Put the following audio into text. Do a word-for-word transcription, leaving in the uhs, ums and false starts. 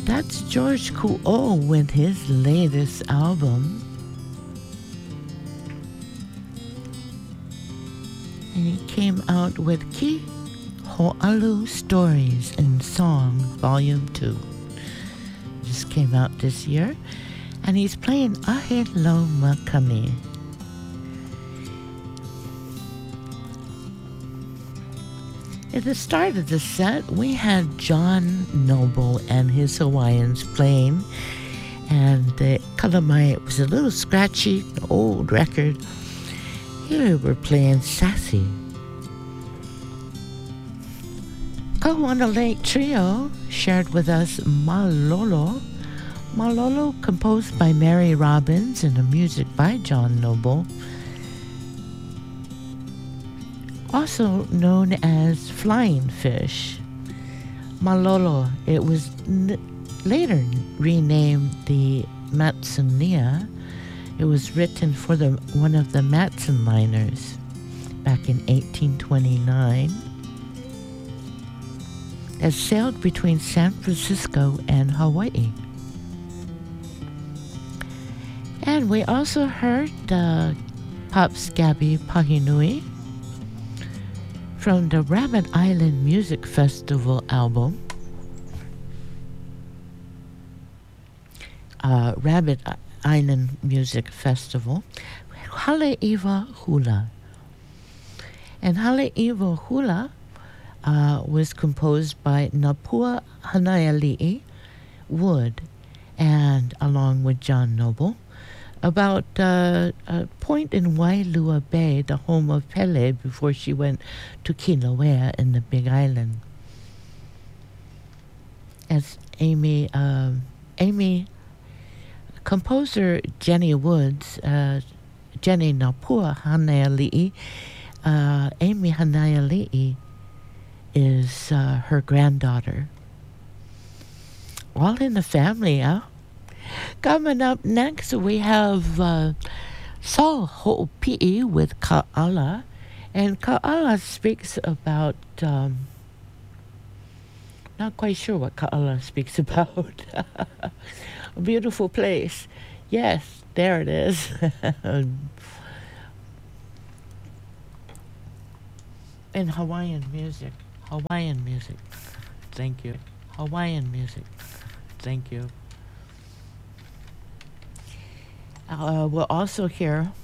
That's George Kuo with his latest album. And he came out with Ki Ho'alu Stories and Song Volume two. Just came out this year. And he's playing Ahelo Makami. At the start of the set, we had John Noble and his Hawaiians playing, and the Kalamai was a little scratchy, old record. Here we're playing Sassy. Kawana Lake Trio shared with us Malolo. Malolo, composed by Mary Robbins and the music by John Noble. Also known as Flying Fish. Malolo, it was n- later renamed the Matsunia. It was written for the one of the Matson liners back in eighteen twenty-nine. That sailed between San Francisco and Hawaii. And we also heard uh, Pops Gabby Pahinui from the Rabbit Island Music Festival album. Uh, Rabbit Island Music Festival. Haleiwa Hula. And Haleiwa Hula uh, was composed by Napua Hanaiali'i Wood, and along with John Noble, about uh, a point in Wailua Bay, the home of Pele, before she went to Kilauea in the Big Island. As Amy, um, Amy, composer Jenny Woods, uh, Jenny Napua Hanaiali'i, uh, Amy Hanaiali'i is uh, her granddaughter. All in the family, huh? Coming up next, we have uh, Saul Ho'opi'i with Ka'ala. And Ka'ala speaks about, um, not quite sure what Ka'ala speaks about. A beautiful place. Yes, there it is. In Hawaiian music. Hawaiian music. Thank you. Hawaiian music. Thank you. Uh, we'll also hear